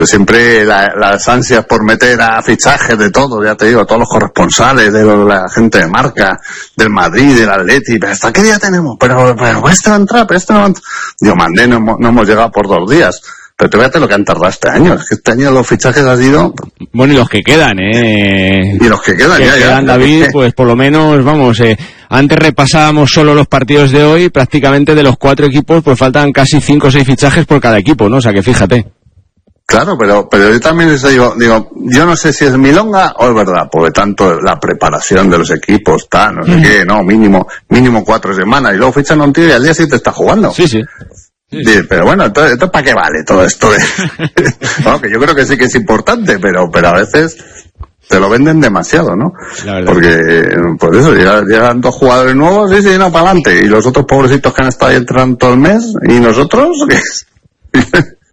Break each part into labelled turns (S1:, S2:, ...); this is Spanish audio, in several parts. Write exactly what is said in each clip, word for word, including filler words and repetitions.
S1: siempre la, las ansias por meter a fichajes de todo, ya te digo, todos los corresponsales, de lo, la gente de marca, del Madrid, del Atleti, pero ¿hasta qué día tenemos? Pero, pero este va a entrar, pero este no va a entrar. Digo, mandé, no, no hemos llegado por dos días. Pero te fíjate lo que han tardado este año. Es que este año los fichajes han sido...
S2: Bueno, y los que quedan, ¿eh?
S1: Y los que quedan,
S2: que
S1: ya,
S2: quedan,
S1: ya.
S2: David, pues por lo menos, vamos, eh, antes repasábamos solo los partidos de hoy, prácticamente de los cuatro equipos, pues faltan casi cinco o seis fichajes por cada equipo, ¿no? O sea que fíjate.
S1: Claro, pero pero yo también les digo, digo, yo no sé si es milonga o es verdad, porque tanto la preparación de los equipos, está, no sé mm. qué, no, mínimo mínimo cuatro semanas, y luego fichan a un tío y al día siguiente está jugando.
S2: Sí, sí.
S1: Sí, sí. Pero bueno, entonces, entonces ¿para qué vale todo esto? Bueno, que yo creo que sí que es importante, pero pero a veces te lo venden demasiado, ¿no? Porque, por eso, llegan, llegan dos jugadores nuevos, sí, sí, no, para adelante, y los otros pobrecitos que han estado ahí entrando todo el mes, y nosotros, ¿qué?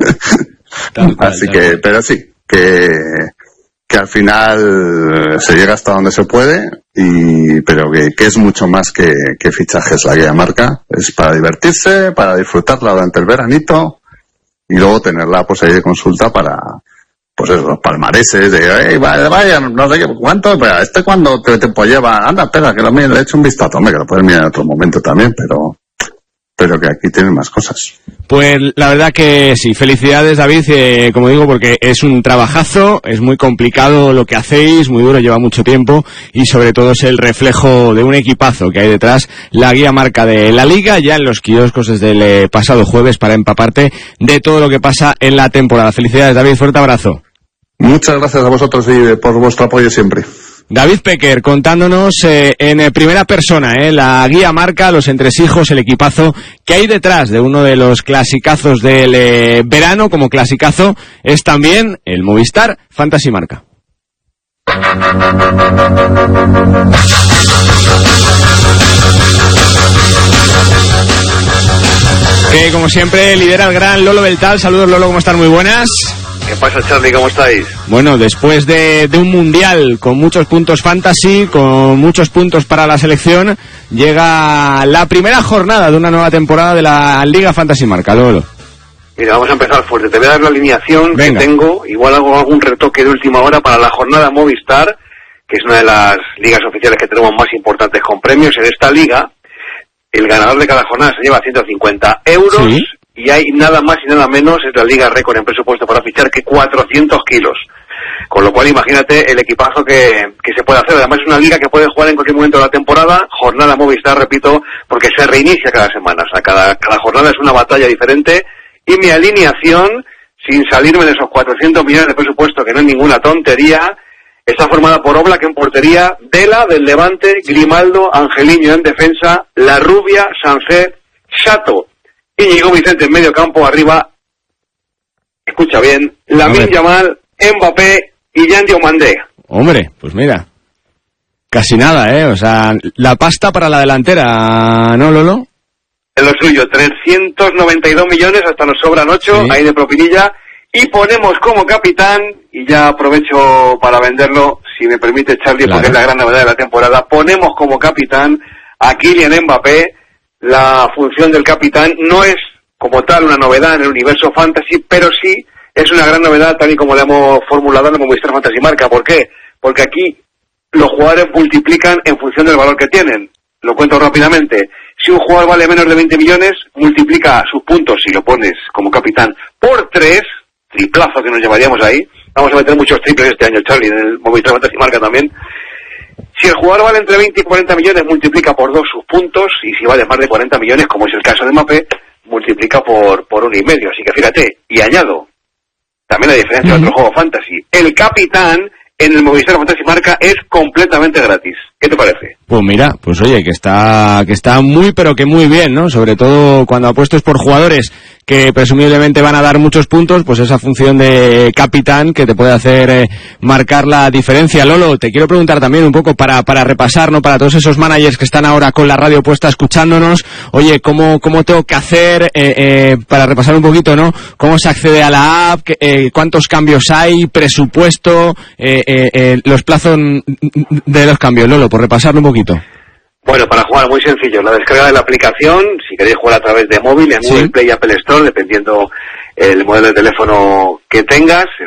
S1: Tal, tal, Así tal. que, pero sí, que, que al final se llega hasta donde se puede, y pero que, que es mucho más que, que fichajes la guía marca, es para divertirse, para disfrutarla durante el veranito, y luego tenerla pues ahí de consulta para, pues eso, los palmareses, de, hey, vaya, vaya, no sé qué, cuánto, pero este cuando te tiempo lleva, anda, espera, que lo mire, le he hecho un vistazo, hombre, que lo puedes mirar en otro momento también, pero... pero que aquí tienen más cosas.
S2: Pues la verdad que sí, felicidades David, eh, como digo, porque es un trabajazo, es muy complicado lo que hacéis, muy duro, lleva mucho tiempo, y sobre todo es el reflejo de un equipazo que hay detrás, la guía marca de la Liga, ya en los kioscos desde el eh, pasado jueves, para empaparte de todo lo que pasa en la temporada. Felicidades David, fuerte abrazo.
S1: Muchas gracias a vosotros y por vuestro apoyo siempre.
S2: David Pecker contándonos eh, en eh, primera persona eh, la guía marca, los entresijos, el equipazo que hay detrás de uno de los clasicazos del eh, verano. Como clasicazo es también el Movistar Fantasy Marca. Que como siempre lidera el gran Lolo Beltal. Saludos Lolo, ¿cómo están? Muy buenas.
S3: ¿Qué pasa, Charlie? ¿Cómo estáis?
S2: Bueno, después de, de un mundial con muchos puntos fantasy, con muchos puntos para la selección, llega la primera jornada de una nueva temporada de la Liga Fantasy Marca. Lolo.
S3: Mira, vamos a empezar fuerte. Te voy a dar la alineación Venga. que tengo. Igual hago algún retoque de última hora para la jornada Movistar, que es una de las ligas oficiales que tenemos más importantes con premios. En esta liga, el ganador de cada jornada se lleva ciento cincuenta euros. ¿Sí? Y hay nada más y nada menos, es la liga récord en presupuesto para fichar, que cuatrocientos kilos. Con lo cual imagínate el equipazo que, que se puede hacer. Además es una liga que puede jugar en cualquier momento de la temporada, jornada Movistar, repito, porque se reinicia cada semana. O sea, cada, cada jornada es una batalla diferente. Y mi alineación, sin salirme de esos cuatrocientos millones de presupuesto, que no es ninguna tontería, está formada por Oblak en portería, Dela del Levante, Grimaldo, Angeliño en defensa, La Rubia, Sancet, Chato, Íñigo Vicente en medio campo, arriba, escucha bien, Lamine Yamal, Mbappé y Yan Diomandé.
S2: Hombre, pues mira, casi nada, ¿eh? O sea, la pasta para la delantera, ¿no, Lolo?
S3: En lo suyo, trescientos noventa y dos millones, hasta nos sobran ocho, sí. Ahí de propinilla, y ponemos como capitán, y ya aprovecho para venderlo, si me permite, Charlie, claro, porque es la gran novedad de la temporada, ponemos como capitán a Kylian Mbappé. La función del capitán no es como tal una novedad en el universo fantasy, pero sí es una gran novedad tal y como la hemos formulado en el Movistar Fantasy Marca. ¿Por qué? Porque aquí los jugadores multiplican en función del valor que tienen. Lo cuento rápidamente. Si un jugador vale menos de veinte millones, multiplica sus puntos, si lo pones como capitán, por tres, triplazo que nos llevaríamos ahí. Vamos a meter muchos triples este año, Charlie, en el Movistar Fantasy Marca también. Si el jugador vale entre veinte y cuarenta millones, multiplica por dos sus puntos, y si vale más de cuarenta millones, como es el caso de Mbappé, multiplica por por uno y medio. Así que fíjate, y añado, también la diferencia uh-huh. de otro juego fantasy, el capitán en el Movistar Fantasy Marca es completamente gratis. ¿Qué te parece?
S2: Pues mira, pues oye, que está que está muy pero que muy bien, ¿no? Sobre todo cuando apuestos por jugadores que presumiblemente van a dar muchos puntos, pues esa función de capitán que te puede hacer eh, marcar la diferencia. Lolo, te quiero preguntar también un poco para para repasar, ¿no? Para todos esos managers que están ahora con la radio puesta escuchándonos, oye, ¿cómo cómo tengo que hacer eh, eh, para repasar un poquito, ¿no? ¿Cómo se accede a la app? Eh, ¿Cuántos cambios hay? ¿Presupuesto? Eh, eh, eh, los plazos de los cambios, Lolo, por repasarlo un poquito.
S3: Bueno, para jugar muy sencillo, la descarga de la aplicación, si queréis jugar a través de móvil, en sí. Google Play y Apple Store, dependiendo el modelo de teléfono que tengas,